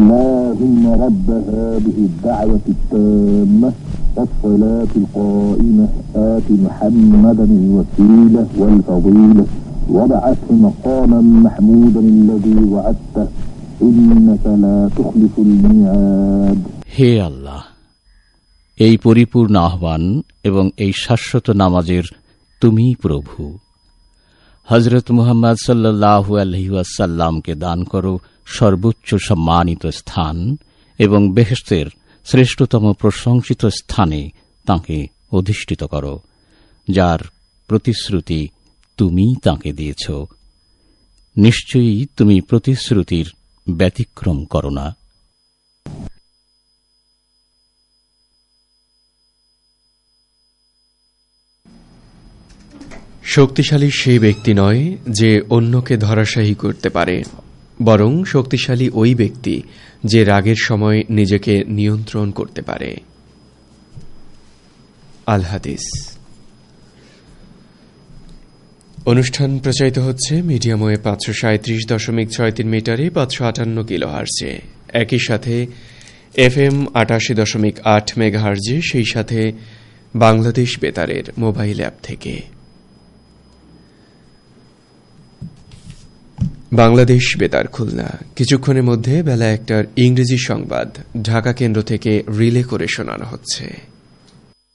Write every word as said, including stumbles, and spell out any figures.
اللهم رب هذه الدعوة التامة والصلاة القائمة آت محمدا الوسيلة والفضيلة وابعثه مقاما محمودا الذي وعدته إنك لا تخلف الميعاد. হে আল্লাহ, এই পরিপূর্ণ আহ্বান এবং এই শাশ্বত নামাজের তুমি প্রভু। হযরত মুহাম্মদ সাল্লাল্লাহু আলাইহি ওয়াসাল্লামকে দান করো সর্বোচ্চ সম্মানিত স্থান এবং বেহেশতের শ্রেষ্ঠতম প্রশংসিত স্থানে তাঁকে অধিষ্ঠিত করো, যার প্রতিশ্রুতি তুমি তাঁকে দিয়েছ। নিশ্চয়ই তুমি প্রতিশ্রুতির ব্যতিক্রম করো না। শক্তিশালী সেই ব্যক্তি নয় যে অন্যকে ধরাশায়ী করতে পারে, বরং শক্তিশালী ওই ব্যক্তি যে রাগের সময় নিজেকে নিয়ন্ত্রণ করতে পারে। আল হাদিস। অনুষ্ঠান প্রচারিত হচ্ছে মিডিয়াম ওয়েভ পাঁচশো সাঁত্রিশ দশমিক ছয় তিন মিটারে পাঁচশো আটান্ন কিলো হার্জে, একই সাথে এফ এম আটাশি দশমিক আট মেগা হার্জে, সেই সাথে বাংলাদেশ বেতারের মোবাইল অ্যাপ থেকে। বাংলাদেশ বেতার খুলনা কিছুক্ষণের মধ্যে বেলা একটার ইংরেজি সংবাদ ঢাকা কেন্দ্র থেকে রিলে করে শোনানো হচ্ছে।